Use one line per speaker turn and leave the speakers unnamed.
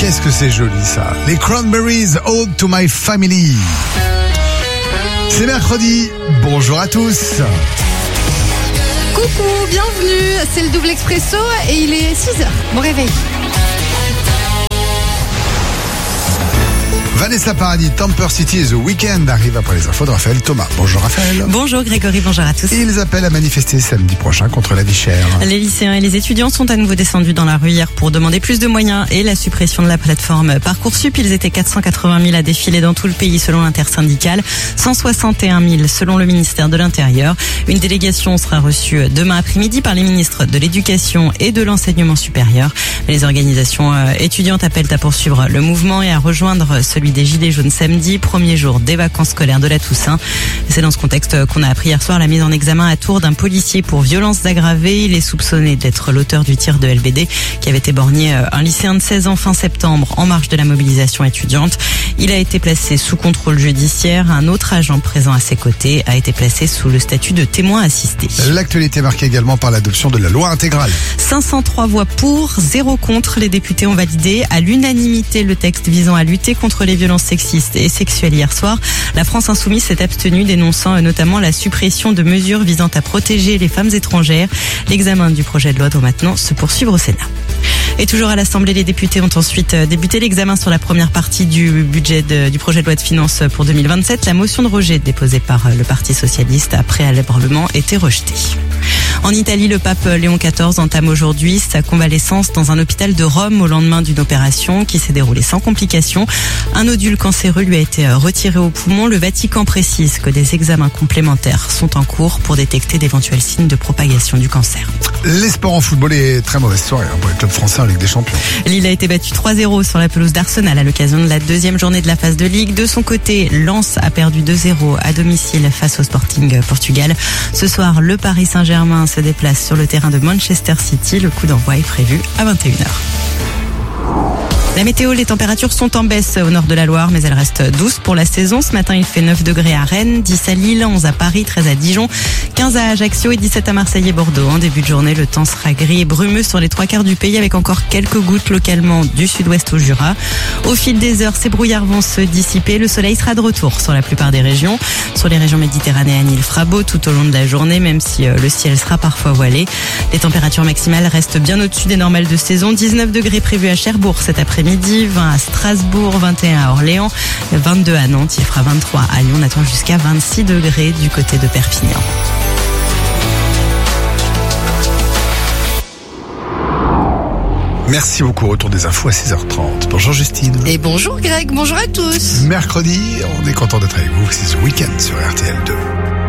Qu'est-ce que c'est joli ça. Les Cranberries, Ode to My Family. C'est mercredi, bonjour à tous.
Coucou, bienvenue, c'est le double expresso et il est 6h. Bon réveil.
Vanessa Paradis, Tamper City et The Weeknd arrivent après les infos de Raphaël Thomas. Bonjour Raphaël.
Bonjour Grégory, bonjour à tous.
Ils appellent à manifester samedi prochain contre la vie chère.
Les lycéens et les étudiants sont à nouveau descendus dans la rue hier pour demander plus de moyens et la suppression de la plateforme Parcoursup. Ils étaient 480 000 à défiler dans tout le pays selon l'intersyndicale, 161 000 selon le ministère de l'Intérieur. Une délégation sera reçue demain après-midi par les ministres de l'Éducation et de l'Enseignement supérieur. Les organisations étudiantes appellent à poursuivre le mouvement et à rejoindre celui des Gilets jaunes samedi, premier jour des vacances scolaires de la Toussaint. C'est dans ce contexte qu'on a appris hier soir la mise en examen à Tours d'un policier pour violences aggravées. Il est soupçonné d'être l'auteur du tir de LBD qui avait éborgné un lycéen de 16 ans fin septembre en marge de la mobilisation étudiante. Il a été placé sous contrôle judiciaire. Un autre agent présent à ses côtés a été placé sous le statut de témoin assisté.
L'actualité marquée également par l'adoption de la loi intégrale.
503 voix pour, 0 contre. Les députés ont validé à l'unanimité le texte visant à lutter contre les violences sexistes et sexuelles hier soir. La France insoumise s'est abstenue, dénonçant notamment la suppression de mesures visant à protéger les femmes étrangères. L'examen du projet de loi doit maintenant se poursuivre au Sénat. Et toujours à l'Assemblée, les députés ont ensuite débuté l'examen sur la première partie du budget du projet de loi de finances pour 2027. La motion de rejet déposée par le Parti socialiste a préalablement été rejetée. En Italie, le pape Léon XIV entame aujourd'hui sa convalescence dans un hôpital de Rome au lendemain d'une opération qui s'est déroulée sans complications. Un nodule cancéreux lui a été retiré au poumon. Le Vatican précise que des examens complémentaires sont en cours pour détecter d'éventuels signes de propagation du cancer.
Les sports en football est très mauvaise soirée pour les clubs français en Ligue des Champions.
Lille a été battu 3-0 sur la pelouse d'Arsenal à l'occasion de la deuxième journée de la phase de Ligue. De son côté, Lens a perdu 2-0 à domicile face au Sporting Portugal. Ce soir, le Paris Saint-Germain se déplace sur le terrain de Manchester City. Le coup d'envoi est prévu à 21h. La météo, les températures sont en baisse au nord de la Loire, mais elles restent douces pour la saison. Ce matin, il fait 9 degrés à Rennes, 10 à Lille, 11 à Paris, 13 à Dijon, 15 à Ajaccio et 17 à Marseille et Bordeaux. En début de journée, le temps sera gris et brumeux sur les 3/4 du pays avec encore quelques gouttes localement du sud-ouest au Jura. Au fil des heures, ces brouillards vont se dissiper. Le soleil sera de retour sur la plupart des régions. Sur les régions méditerranéennes, il fera beau tout au long de la journée, même si le ciel sera parfois voilé. Les températures maximales restent bien au-dessus des normales de saison. 19 degrés prévus à Cherbourg cet après-midi, 20 à Strasbourg, 21 à Orléans, 22 à Nantes, il fera 23 à Lyon. On attend jusqu'à 26 degrés du côté de Perpignan.
Merci beaucoup. Retour des infos à 6h30. Bonjour Justine.
Et bonjour Greg, bonjour à tous.
Mercredi, on est content d'être avec vous. C'est The Weeknd sur RTL2.